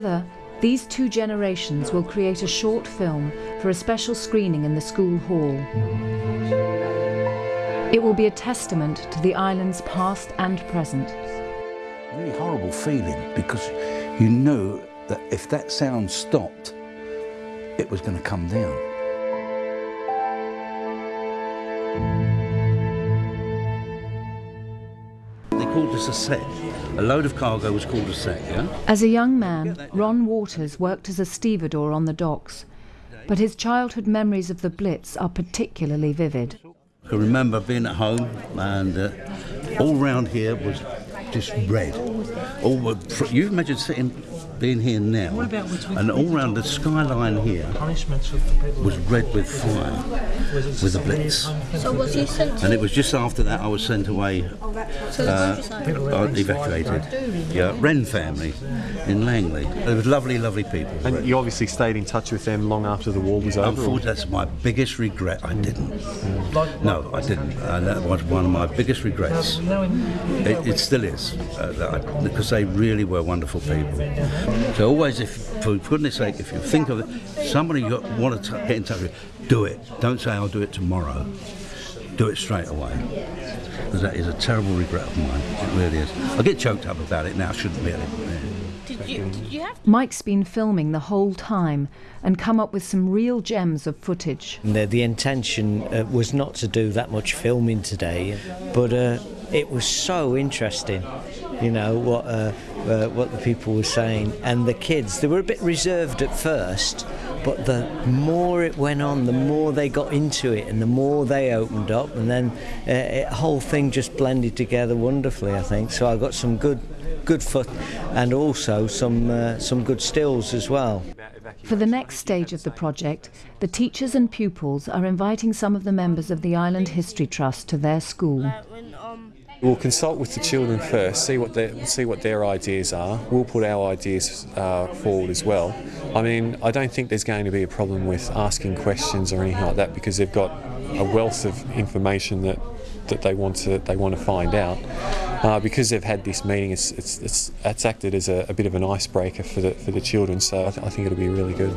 Together, these two generations will create a short film for a special screening in the school hall. It will be a testament to the island's past and present. Really horrible feeling, because you knew that if that sound stopped, it was going to come down. They called this a set. A load of cargo was called a set, yeah? As a young man, Ron Waters worked as a stevedore on the docks, but his childhood memories of the Blitz are particularly vivid. I remember being at home, and all round here was just red. You imagine being here now, and all round the skyline here was red with fire, with the Blitz. So was you sent to? And it was just after that I was sent away, evacuated. Yeah, Wren family in Langley. They were lovely, lovely people. And you obviously stayed in touch with them long after the war was over? Unfortunately, that's my biggest regret. I didn't. No, I didn't. And that was one of my biggest regrets. It still is, because they really were wonderful people. So always, for goodness sake, if you think of it, somebody you want to get in touch with, do it. Don't say I'll do it tomorrow. Do it straight away. Because that is a terrible regret of mine. It really is. I get choked up about it now. I shouldn't really. Did you have? Mike's been filming the whole time and come up with some real gems of footage. The intention was not to do that much filming today, but it was so interesting, you know, what the people were saying. And the kids, they were a bit reserved at first, but the more it went on, the more they got into it and the more they opened up, and then the whole thing just blended together wonderfully, I think. So I got some good foot and also some good stills as well. For the next stage of the project, the teachers and pupils are inviting some of the members of the Island History Trust to their school. We'll consult with the children first, see what their ideas are. We'll put our ideas forward as well. I mean, I don't think there's going to be a problem with asking questions or anything like that, because they've got a wealth of information that they want to find out. Because they've had this meeting, it's acted as a bit of an icebreaker for the children. So I think it'll be really good.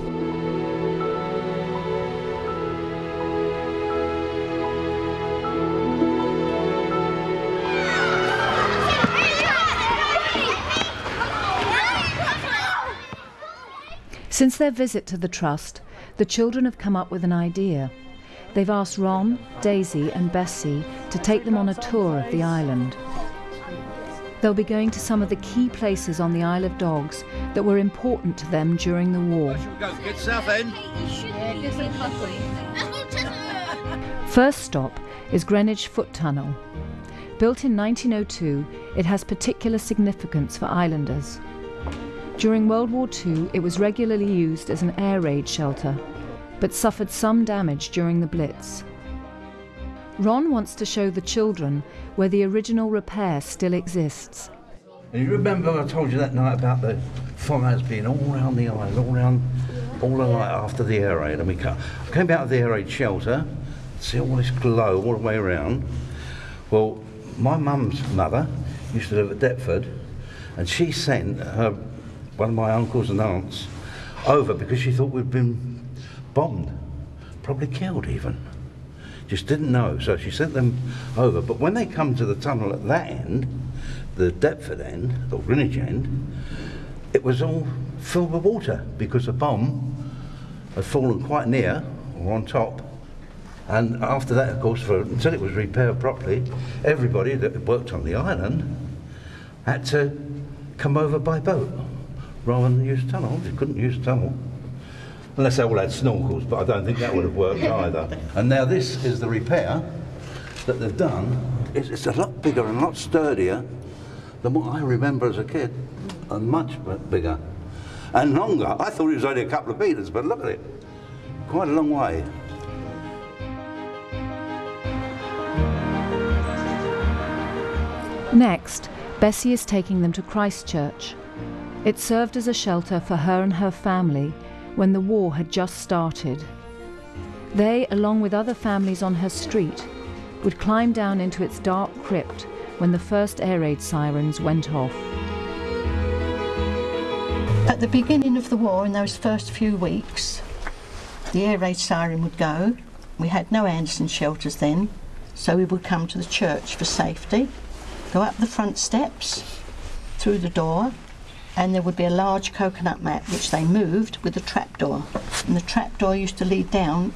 Since their visit to the Trust, the children have come up with an idea. They've asked Ron, Daisy and Bessie to take them on a tour of the island. They'll be going to some of the key places on the Isle of Dogs that were important to them during the war. Get south end. First stop is Greenwich Foot Tunnel. Built in 1902, it has particular significance for islanders. During World War II, it was regularly used as an air raid shelter, but suffered some damage during the Blitz. Ron wants to show the children where the original repair still exists. And you remember I told you that night about the fires being all around the island, all the night after the air raid, and I came out of the air raid shelter, see all this glow all the way around. Well, my mum's mother used to live at Deptford, and she sent one of my uncles and aunts over because she thought we'd been bombed, probably killed even. Just didn't know, so she sent them over. But when they come to the tunnel at that end, the Deptford end, or Greenwich end, it was all filled with water because the bomb had fallen quite near, or on top. And after that, of course, until it was repaired properly, everybody that worked on the island had to come over by boat rather than use tunnel. They couldn't use tunnel. Unless they all had snorkels, but I don't think that would have worked either. And now this is the repair that they've done. It's a lot bigger and a lot sturdier than what I remember as a kid, and much bigger. And longer. I thought it was only a couple of meters, but look at it. Quite a long way. Next, Bessie is taking them to Christchurch. It served as a shelter for her and her family when the war had just started. They, along with other families on her street, would climb down into its dark crypt when the first air raid sirens went off. At the beginning of the war, in those first few weeks, the air raid siren would go. We had no Anderson shelters then, so we would come to the church for safety, go up the front steps, through the door, and there would be a large coconut mat which they moved with a trapdoor. And the trapdoor used to lead down